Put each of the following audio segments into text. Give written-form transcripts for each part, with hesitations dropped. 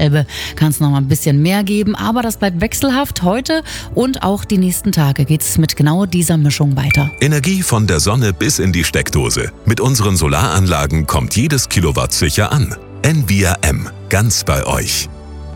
Elbe kann es noch mal ein bisschen mehr geben, aber das bleibt wechselhaft. Heute und auch die nächsten Tage geht es mit genau dieser Mischung weiter. Energie von der Sonne bis in die Steckdose. Mit unseren Solaranlagen kommt jedes Kilowatt sicher an. NVRM, ganz bei euch.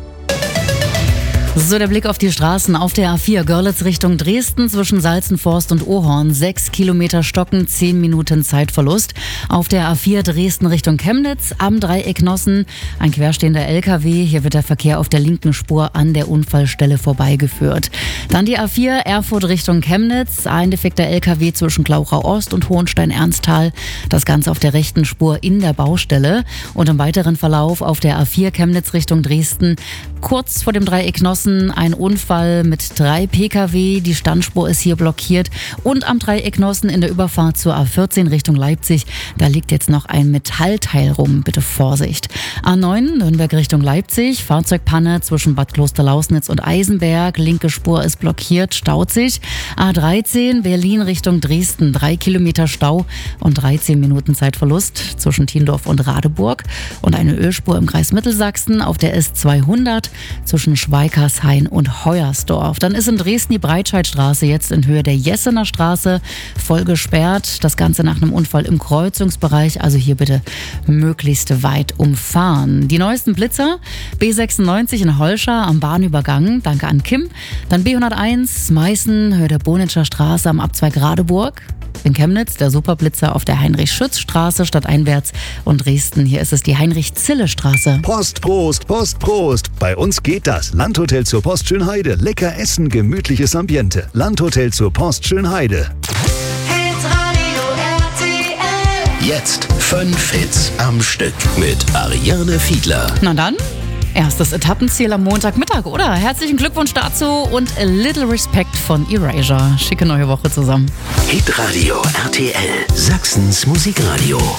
So, der Blick auf die Straßen auf der A4 Görlitz Richtung Dresden zwischen Salzenforst und Ohorn. 6 Kilometer Stocken, 10 Minuten Zeitverlust. Auf der A4 Dresden Richtung Chemnitz am Dreieck Nossen ein querstehender LKW. Hier wird der Verkehr auf der linken Spur an der Unfallstelle vorbeigeführt. Dann die A4 Erfurt Richtung Chemnitz. Ein defekter LKW zwischen Glauchau Ost und Hohenstein-Ernsthal. Das Ganze auf der rechten Spur in der Baustelle. Und im weiteren Verlauf auf der A4 Chemnitz Richtung Dresden kurz vor dem Dreieck Nossen ein Unfall mit 3 Pkw. Die Standspur ist hier blockiert. Und am Dreieck Nossen in der Überfahrt zur A14 Richtung Leipzig, da liegt jetzt noch ein Metallteil rum. Bitte Vorsicht. A9 Nürnberg Richtung Leipzig, Fahrzeugpanne zwischen Bad Klosterlausnitz und Eisenberg. Linke Spur ist blockiert, staut sich. A13 Berlin Richtung Dresden, 3 Kilometer Stau und 13 Minuten Zeitverlust zwischen Tiendorf und Radeburg. Und eine Ölspur im Kreis Mittelsachsen auf der S200 zwischen Schweikarshain und Heuersdorf. Dann ist in Dresden die Breitscheidstraße jetzt in Höhe der Jessener Straße voll gesperrt. Das Ganze nach einem Unfall im Kreuzungsbereich. Also hier bitte möglichst weit umfahren. Die neuesten Blitzer. B96 in Holscha am Bahnübergang. Danke an Kim. Dann B101 Meißen, Höhe der Bonitscher Straße am Abzweig Radeburg. In Chemnitz der Superblitzer auf der Heinrich-Schütz-Straße stadteinwärts und Dresden, hier ist es die Heinrich-Zille-Straße. Post, Prost, Post, Prost. Bei uns geht das. Landhotel zur Post Schönheide. Lecker essen, gemütliches Ambiente. Landhotel zur Post Schönheide. Hitradio RTL. Jetzt 5 Hits am Stück mit Ariane Fiedler. Na dann, erstes Etappenziel am Montagmittag, oder? Herzlichen Glückwunsch dazu und a little respect von Erasure. Schicke neue Woche zusammen. Hitradio RTL, Sachsens Musikradio.